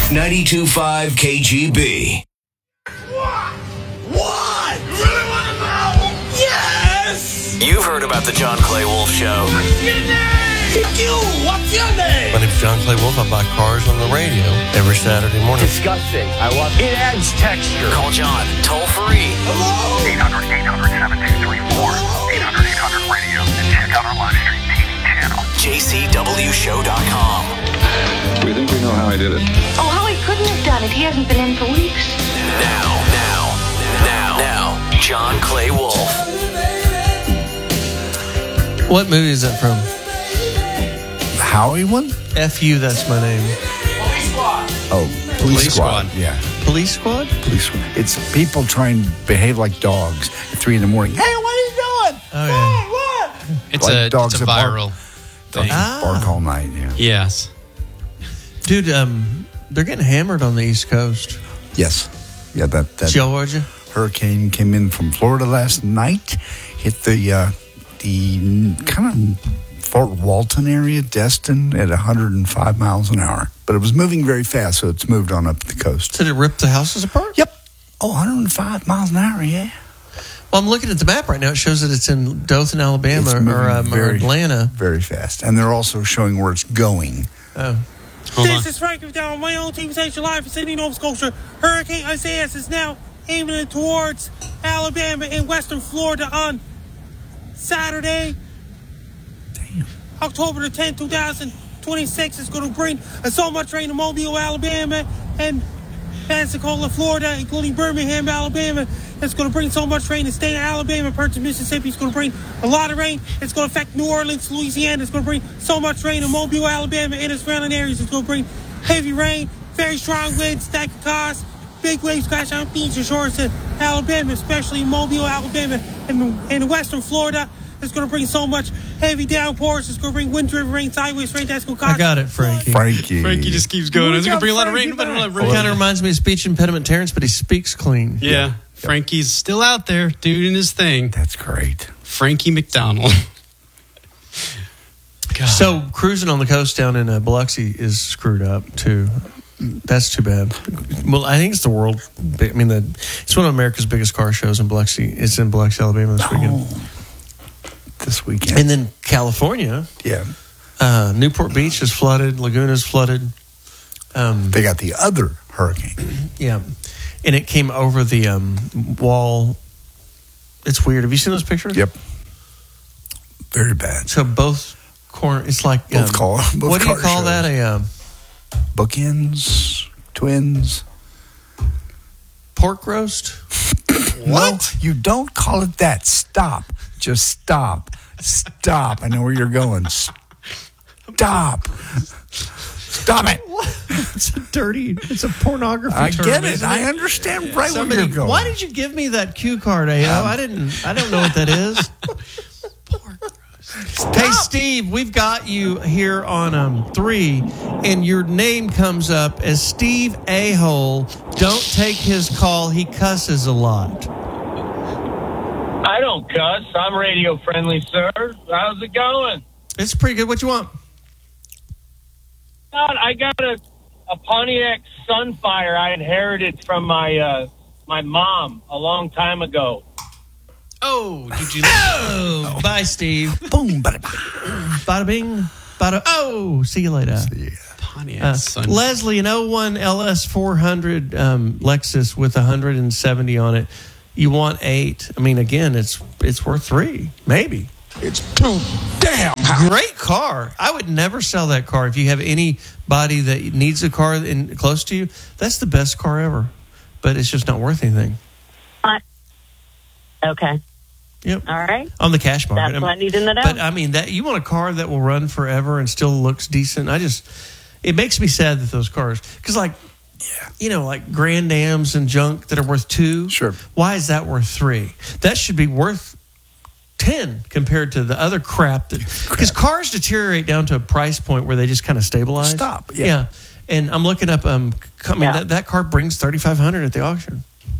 92.5 KGB. What? You really want to know? Yes! You've heard about the John Clay Wolf Show. What's your name? You! What's your name? My name's John Clay Wolf. I buy cars on the radio every Saturday morning. Disgusting. I love it. It adds texture. Call John toll free. Hello? 800-800-7234. 800-800-radio. And check out our live stream TV channel. JCWShow.com. We think we know how he did it. Oh, how he couldn't have done it. He hasn't been in for weeks. Now, John Clay Wolf. What movie is that from? Howie one? F.U., that's my name. Oh, Police Squad. Yeah. Police Squad? Police Squad. It's people trying to behave like dogs at 3 a.m. Hey, what are you doing? Oh, yeah. What? It's Like a dogs that bark. viral Dogs thing. that bark all night, yeah. Yes. Dude, they're getting hammered on the East Coast. Yes. Yeah, that Georgia? hurricane came in from Florida last night, hit the kind of Fort Walton area, Destin, at 105 miles an hour. But it was moving very fast, so it's moved on up the coast. Did it rip the houses apart? Yep. Oh, 105 miles an hour, yeah. Well, I'm looking at the map right now. It shows that it's in Dothan, Alabama, It's or moving Atlanta. Very fast. And they're also showing where it's going. Oh. Hold on. This is Frank down my own team station live from Sydney, Nova Scotia. Hurricane Isaias is now aiming towards Alabama and western Florida on Saturday, October the 10th, 2026. It's going to bring so much rain to Mobile, Alabama, and Pensacola, Florida, including Birmingham, Alabama. It's going to bring so much rain. The state of Alabama, parts of Mississippi, it's going to bring a lot of rain. It's going to affect New Orleans, Louisiana. It's going to bring so much rain in Mobile, Alabama, and its surrounding areas. It's going to bring heavy rain, very strong winds that could cause big waves crash on beaches and shores in Alabama, especially Mobile, Alabama, and western Florida. It's going to bring so much heavy downpours. It's going to bring wind-driven rain, sideways rain. That's going to cause... I got it, Frankie. Frankie just keeps going. It's going to bring a lot of rain. It kind of reminds me of speech impediment Terrence, but he speaks clean. Yeah. Frankie's still out there doing his thing. That's great. Frankie McDonald. God. So cruising on the coast down in Biloxi is screwed up, too. That's too bad. Well, I think it's the world... I mean, it's one of America's biggest car shows in Biloxi. It's in Biloxi, Alabama this weekend. This weekend. And then California... Yeah. Newport Beach is flooded. Laguna's flooded. They got the other hurricane. Yeah. And it came over the wall. It's weird. Have you seen those pictures? Yep. Very bad. So both corners, it's like... Both what do you call that? Bookends? Twins? Pork roast? What? You don't call it that. Stop. Just stop. Stop. I know where you're going. Stop. Stop it. It's a pornography I term. get it. I understand right where you're going. Why did you give me that cue card, A.O.? I don't know what that is. Hey, Steve, we've got you here on 3, and your name comes up as Steve A-hole. Don't take his call. He cusses a lot. I don't cuss. I'm radio friendly, sir. How's it going? It's pretty good. What you want? I got a Pontiac Sunfire I inherited from my mom a long time ago. Oh, did you... Oh, bye, Steve. Boom, bada, Bada bing, bada... Oh, see you later. Pontiac Sun. Leslie, an 01 LS 400 Lexus with 170 on it. You want 8. I mean, again, it's worth 3, maybe. It's too damn hot. Great car. I would never sell that car. If you have anybody that needs a car close to you, that's the best car ever. But it's just not worth anything. Okay. Yep. All right. On the cash market. That's what I need to know. But I mean, that you want a car that will run forever and still looks decent. It makes me sad that those cars, because like Grand Ams and junk that are worth 2. Sure. Why is that worth 3? That should be worth 10 compared to the other crap because cars deteriorate down to a price point where they just kind of stabilize. Stop. Yeah. And I'm looking up. That car brings $3,500 at the auction.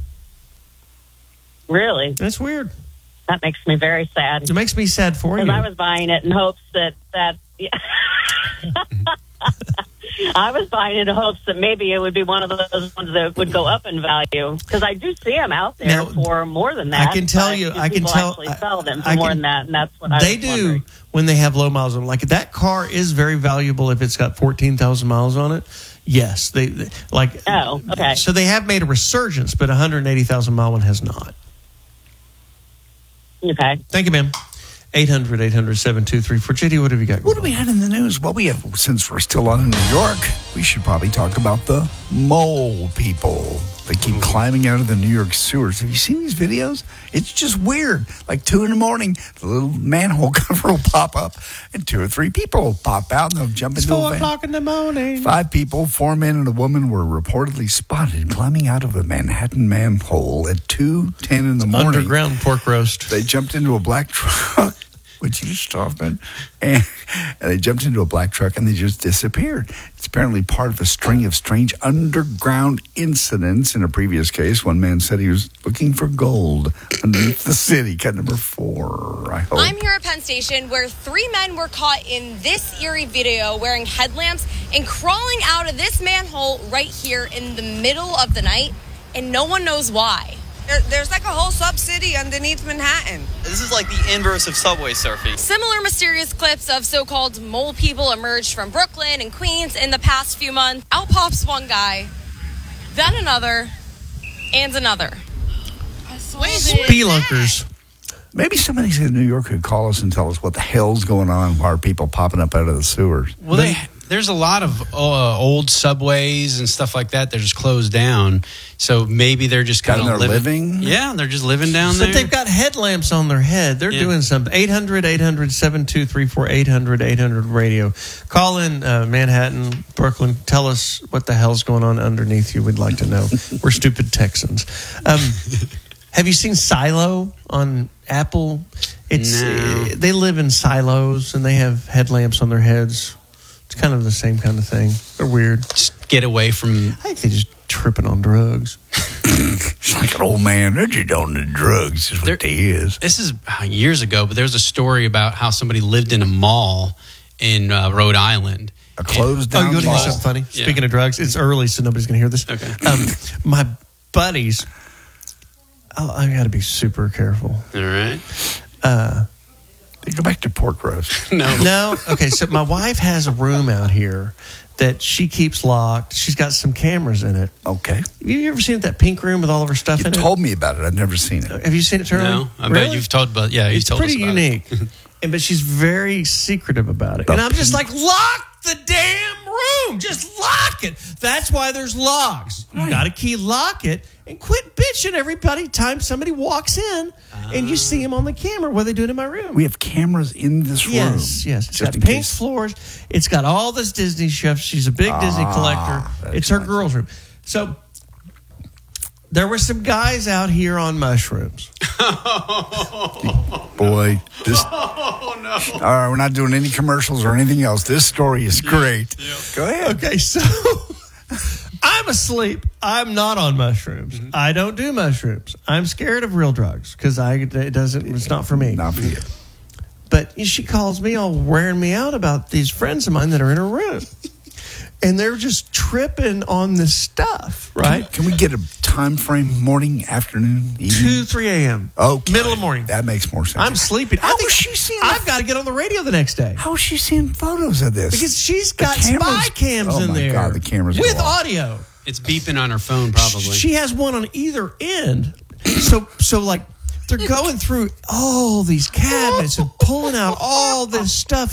Really? That's weird. That makes me very sad. It makes me sad for you. Because I was buying it in hopes that I was buying in hopes that maybe it would be one of those ones that would go up in value because I do see them out there Now, for more than that. I can tell but you, do I can people tell, actually sell them for I more can- than that, and that's what I They was do wondering. when they have low miles on them. Like that car is very valuable if it's got 14,000 miles on it. Yes, they like. Oh, okay. So they have made a resurgence, but 180,000 mile one has not. Okay. Thank you, ma'am. 800-800-7234. JD, what have you got? What do we had in the news? Well, we have, since we're still on in New York, we should probably talk about the mole people. They keep climbing out of the New York sewers. Have you seen these videos? It's just weird. Like 2 in the morning, the little manhole cover will pop up, and 2 or 3 people will pop out, and they'll jump It's into 4 a van. o'clock in the morning. 5 people, 4 men and a woman, were reportedly spotted climbing out of a Manhattan manhole at 2:10 in the morning. Underground pork roast. They jumped into a black truck. Would you stop it? And they jumped into a black truck and they just disappeared. It's apparently part of a string of strange underground incidents. In a previous case, one man said he was looking for gold underneath the city. Cut number 4, I hope. I'm here at Penn Station where 3 men were caught in this eerie video wearing headlamps and crawling out of this manhole right here in the middle of the night, and no one knows why. There's like a whole sub-city underneath Manhattan. This is like the inverse of subway surfing. Similar mysterious clips of so-called mole people emerged from Brooklyn and Queens in the past few months. Out pops one guy, then another, and another. Spelunkers. Maybe somebody in New York could call us and tell us what the hell's going on. Why are people popping up out of the sewers? Well, there's a lot of old subways and stuff like that. They're just closed down. So maybe they're just kind of living. Yeah, they're just living down there. But they've got headlamps on their head. They're doing something. 800-800-7234, 800-800-radio. Call in Manhattan, Brooklyn. Tell us what the hell's going on underneath you. We'd like to know. We're stupid Texans. Have you seen Silo on Apple? They live in silos and they have headlamps on their heads. It's kind of the same kind of thing. They're weird. Just get away from. I think they're just tripping on drugs. It's like an old man. They're just on the drugs. Is what they is. This is years ago, but there was a story about how somebody lived in a mall in Rhode Island. A closed down you want to hear mall. something funny? Yeah. Speaking of drugs, it's early, so nobody's going to hear this. Okay. My buddies, I got to be super careful. All right. They go back to pork roast. No. Okay, so my wife has a room out here that she keeps locked. She's got some cameras in it. Okay. Have you ever seen that pink room with all of her stuff You in told me about it. I've never seen it. it? Have you seen it, Charlie? No, I Really? bet you've told about. Yeah, you've It's told us pretty about unique. But she's very secretive about it. And I'm just like, lock the damn room. Just lock it. That's why there's locks. You got a key, lock it, and quit bitching everybody time somebody walks in and you see them on the camera. What are they doing in my room? We have cameras in this room. Yes. It's Just got in pink case. floors. It's got all this Disney stuff. She's a big Disney collector. that's It's her nice. girls' room. So there were some guys out here on mushrooms. Boy, this. Oh, no. All right, we're not doing any commercials or anything else. This story is great. Go ahead. Okay, so I'm asleep. I'm not on mushrooms. I don't do mushrooms. I'm scared of real drugs because it's not for me. Not for you. But she calls me all wearing me out about these friends of mine that are in her room. And they're just tripping on this stuff, right? Can we get a time frame? Morning, afternoon, evening? 2-3 a.m. Okay. Middle of the morning. That makes more sense. I'm sleeping. How is she seeing I've got to get on the radio the next day. How is she seeing photos of this? Because she's The got cameras- spy cams in there. Oh, my God, the cameras with go off. audio. It's beeping on her phone, probably. She has one on either end. So like they're going through all these cabinets and pulling out all this stuff.